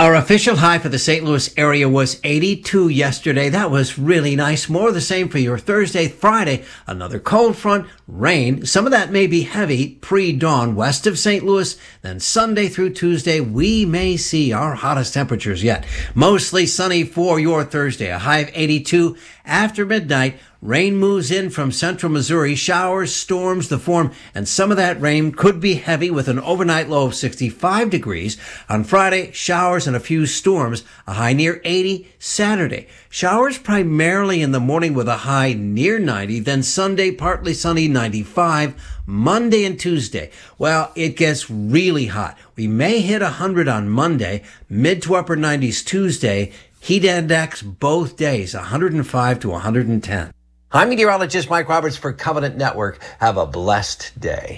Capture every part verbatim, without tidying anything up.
Our official high for the Saint Louis area was eighty-two yesterday. That was really nice. More of the same for your Thursday, Friday. Another cold front, rain. Some of that may be heavy pre-dawn west of Saint Louis. Then Sunday through Tuesday, we may see our hottest temperatures yet. Mostly sunny for your Thursday. A high of eighty-two. After midnight, rain moves in from central Missouri. Showers, storms, the form, and some of that rain could be heavy with an overnight low of sixty-five degrees. On Friday, showers and a few storms, a high near eighty. Saturday, showers primarily in the morning with a high near ninety. Then Sunday, partly sunny, ninety-five. Monday and Tuesday, well, it gets really hot. We may hit one hundred on Monday, mid to upper nineties Tuesday. Heat index both days, one hundred five to one hundred ten. I'm meteorologist Mike Roberts for Covenant Network. Have a blessed day.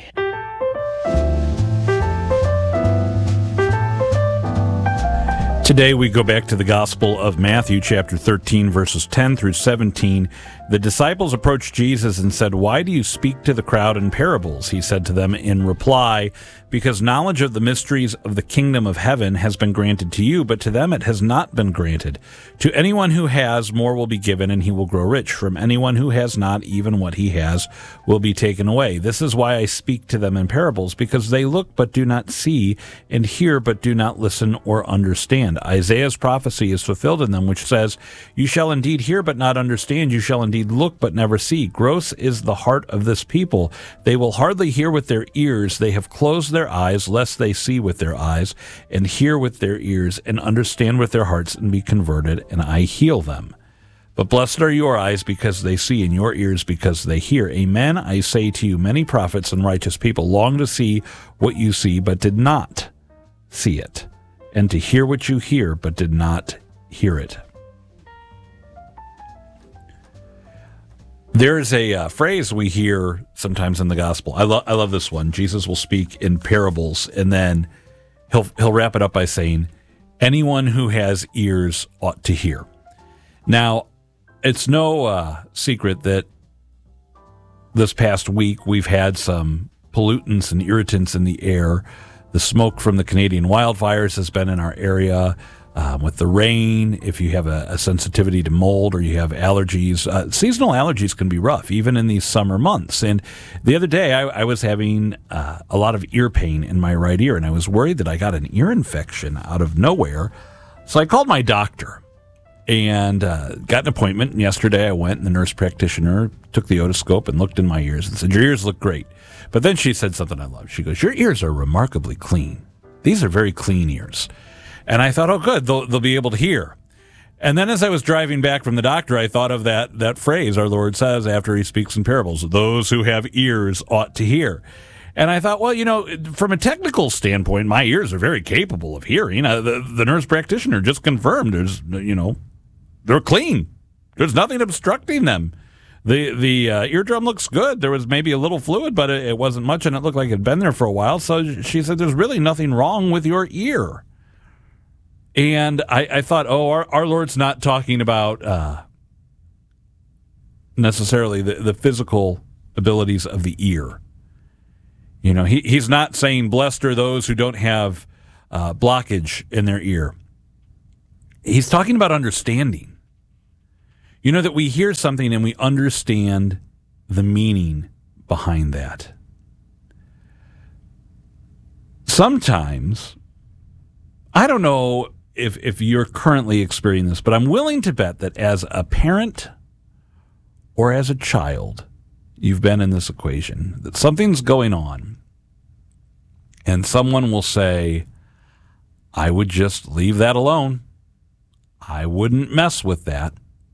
Today we go back to the Gospel of Matthew, chapter thirteen, verses ten through seventeen. The disciples approached Jesus and said, "Why do you speak to the crowd in parables?" He said to them in reply, "Because knowledge of the mysteries of the kingdom of heaven has been granted to you, but to them it has not been granted. To anyone who has, more will be given, and he will grow rich. From anyone who has not, even what he has will be taken away. This is why I speak to them in parables, because they look but do not see, and hear but do not listen or understand. Isaiah's prophecy is fulfilled in them, which says, 'You shall indeed hear but not understand, you shall indeed look but never see. Gross is the heart of this people. They will hardly hear with their ears. They have closed their eyes, lest they see with their eyes, and hear with their ears, and understand with their hearts, and be converted, and I heal them. But blessed are your eyes because they see, and your ears because they hear. Amen, I say to you, many prophets and righteous people long to see what you see, but did not see it, and to hear what you hear, but did not hear it.'" There's a uh, phrase we hear sometimes in the gospel. I, lo- I love this one. Jesus will speak in parables, and then he'll he'll wrap it up by saying, "Anyone who has ears ought to hear." Now, it's no uh, secret that this past week we've had some pollutants and irritants in the air. The smoke from the Canadian wildfires has been in our area. Um, with the rain, if you have a, a sensitivity to mold or you have allergies, uh, seasonal allergies can be rough, even in these summer months. And the other day, I, I was having uh, a lot of ear pain in my right ear, and I was worried that I got an ear infection out of nowhere. So I called my doctor and uh, got an appointment. And yesterday, I went, and the nurse practitioner took the otoscope and looked in my ears and said, "Your ears look great." But then she said something I love. She goes, "Your ears are remarkably clean. These are very clean ears." And I thought, oh, good, they'll, they'll be able to hear. And then as I was driving back from the doctor, I thought of that that phrase our Lord says after he speaks in parables, "Those who have ears ought to hear." And I thought, well, you know, from a technical standpoint, my ears are very capable of hearing. Uh, the, the nurse practitioner just confirmed there's, you know, they're clean. There's nothing obstructing them. The the uh, eardrum looks good. There was maybe a little fluid, but it, it wasn't much, and it looked like it had been there for a while. So she said, there's really nothing wrong with your ear. And I, I thought, oh, our, our Lord's not talking about uh, necessarily the, the physical abilities of the ear. You know, he, he's not saying, blessed are those who don't have uh, blockage in their ear. He's talking about understanding. You know, that we hear something and we understand the meaning behind that. Sometimes, I don't know if if you're currently experiencing this, but I'm willing to bet that as a parent or as a child, you've been in this equation, that something's going on, and someone will say, I would just leave that alone. I wouldn't mess with that.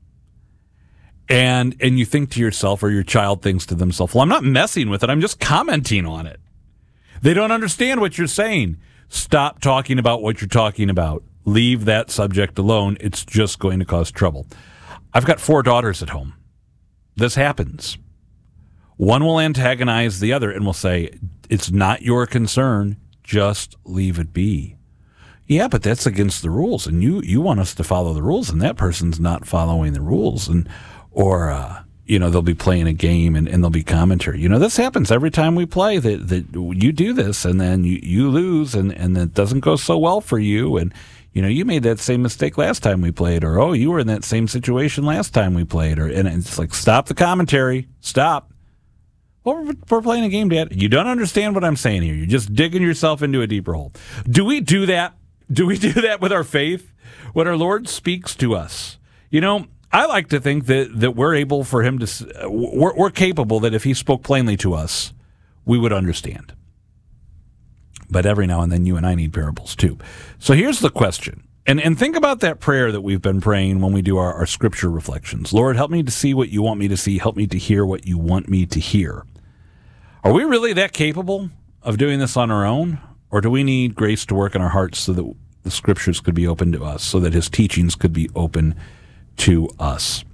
And and you think to yourself, or your child thinks to themselves, well, I'm not messing with it, I'm just commenting on it. They don't understand what you're saying. Stop talking about what you're talking about. Leave that subject alone. It's just going to cause trouble. I've got four daughters at home. This happens. One will antagonize the other and will say, it's not your concern. Just leave it be. Yeah, but that's against the rules, and you, you want us to follow the rules, and that person's not following the rules. And or uh, you know, they'll be playing a game and, and there'll be commentary. You know, this happens every time we play, that, that you do this and then you, you lose and, and it doesn't go so well for you. And, you know, you made that same mistake last time we played, or, oh, you were in that same situation last time we played. Or, and it's like, stop the commentary. Stop. Well, we're, we're playing a game, Dad. You don't understand what I'm saying here. You're just digging yourself into a deeper hole. Do we do that? Do we do that with our faith? When our Lord speaks to us? You know, I like to think that, that we're able for him to, we're, we're capable that if he spoke plainly to us, we would understand. But every now and then you and I need parables too. So here's the question. And and think about that prayer that we've been praying when we do our, our scripture reflections. Lord, help me to see what you want me to see. Help me to hear what you want me to hear. Are we really that capable of doing this on our own? Or do we need grace to work in our hearts so that the scriptures could be open to us, so that his teachings could be open to us?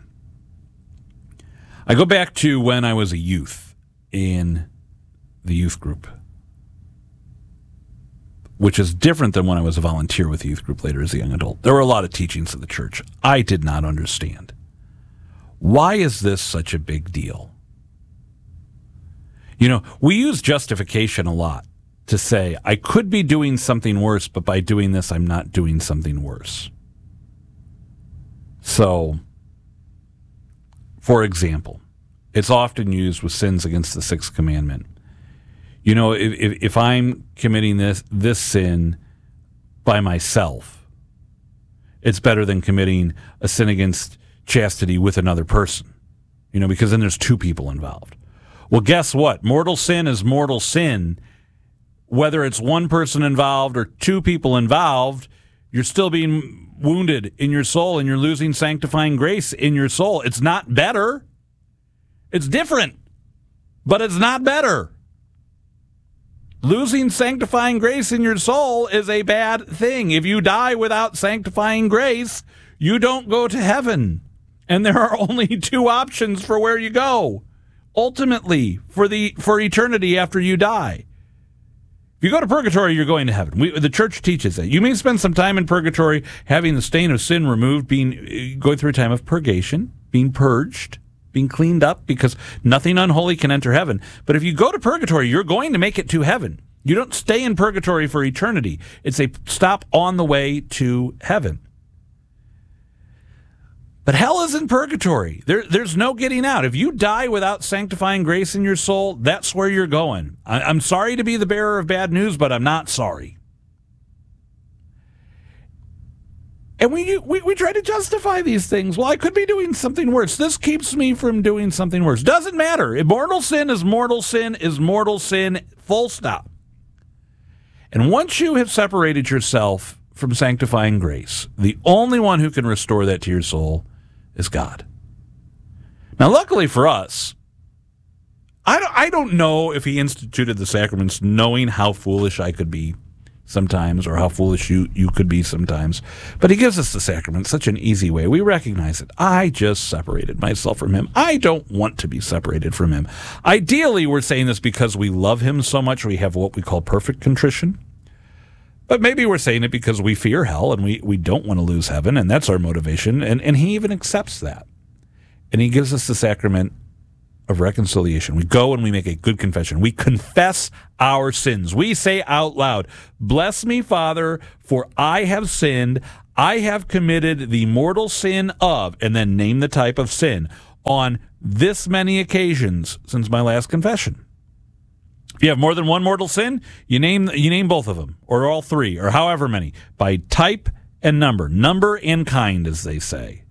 I go back to when I was a youth in the youth group, which is different than when I was a volunteer with the youth group later as a young adult. There were a lot of teachings of the church I did not understand. Why is this such a big deal? You know, we use justification a lot to say, I could be doing something worse, but by doing this, I'm not doing something worse. So, for example, it's often used with sins against the sixth commandment. You know, if, if, if I'm committing this, this sin by myself, it's better than committing a sin against chastity with another person, you know, because then there's two people involved. Well, guess what? Mortal sin is mortal sin. Whether it's one person involved or two people involved, you're still being wounded in your soul and you're losing sanctifying grace in your soul. It's not better. It's different, but it's not better. Losing sanctifying grace in your soul is a bad thing. If you die without sanctifying grace, you don't go to heaven. And there are only two options for where you go, ultimately, for the for eternity after you die. If you go to purgatory, you're going to heaven. We, the church teaches that. You may spend some time in purgatory having the stain of sin removed, being going through a time of purgation, being purged, being cleaned up, because nothing unholy can enter heaven. But if you go to purgatory, you're going to make it to heaven. You don't stay in purgatory for eternity. It's a stop on the way to heaven. But hell is in purgatory. There, there's no getting out. If you die without sanctifying grace in your soul, that's where you're going. I, I'm sorry to be the bearer of bad news, but I'm not sorry. And we, we we try to justify these things. Well, I could be doing something worse. This keeps me from doing something worse. Doesn't matter. Mortal sin is mortal sin is mortal sin, full stop. And once you have separated yourself from sanctifying grace, the only one who can restore that to your soul is God. Now, luckily for us, I don't, I don't know if he instituted the sacraments knowing how foolish I could be sometimes, or how foolish you, you could be sometimes. But he gives us the sacrament such an easy way. We recognize it. I just separated myself from him. I don't want to be separated from him. Ideally, we're saying this because we love him so much, we have what we call perfect contrition. But maybe we're saying it because we fear hell and we, we don't want to lose heaven, and that's our motivation. And, and he even accepts that. And he gives us the sacrament of reconciliation. We go and we make a good confession. We confess our sins. We say out loud, "Bless me, Father, for I have sinned. I have committed the mortal sin of," and then name the type of sin, "on this many occasions since my last confession." If you have more than one mortal sin, you name you name both of them, or all three, or however many, by type and number, number and kind, as they say.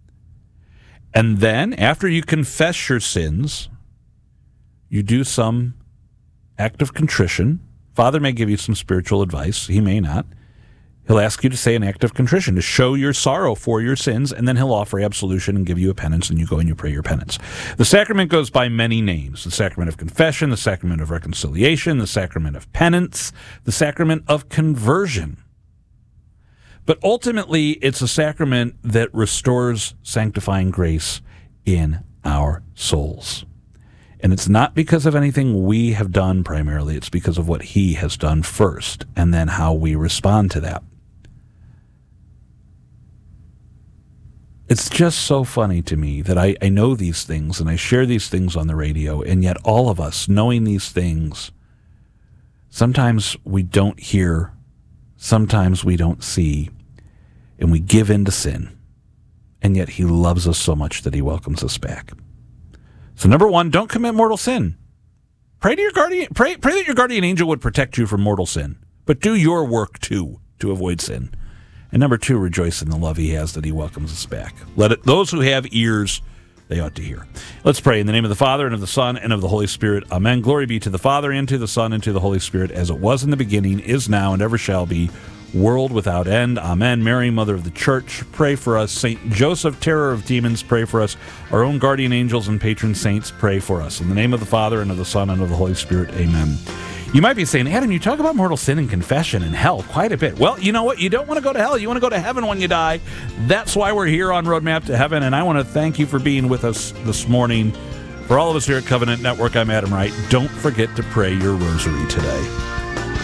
And then, after you confess your sins, you do some act of contrition. Father may give you some spiritual advice. He may not. He'll ask you to say an act of contrition to show your sorrow for your sins, and then he'll offer absolution and give you a penance, and you go and you pray your penance. The sacrament goes by many names: the sacrament of confession, the sacrament of reconciliation, the sacrament of penance, the sacrament of conversion. But ultimately, it's a sacrament that restores sanctifying grace in our souls. And it's not because of anything we have done primarily. It's because of what he has done first, and then how we respond to that. It's just so funny to me that I, I know these things and I share these things on the radio, and yet all of us, knowing these things, sometimes we don't hear, sometimes we don't see, and we give in to sin. And yet he loves us so much that he welcomes us back. So number one, don't commit mortal sin. Pray to your guardian, pray, pray that your guardian angel would protect you from mortal sin, but do your work too to avoid sin. And number two, rejoice in the love he has that he welcomes us back. Let it, those who have ears, they ought to hear. Let's pray in the name of the Father, and of the Son, and of the Holy Spirit. Amen. Glory be to the Father, and to the Son, and to the Holy Spirit, as it was in the beginning, is now, and ever shall be, world without end. Amen. Mary, Mother of the Church, pray for us. Saint Joseph, terror of demons, pray for us. Our own guardian angels and patron saints, pray for us. In the name of the Father, and of the Son, and of the Holy Spirit. Amen. You might be saying, Adam, you talk about mortal sin and confession and hell quite a bit. Well, you know what? You don't want to go to hell. You want to go to heaven when you die. That's why we're here on Roadmap to Heaven, and I want to thank you for being with us this morning. For all of us here at Covenant Network, I'm Adam Wright. Don't forget to pray your rosary today.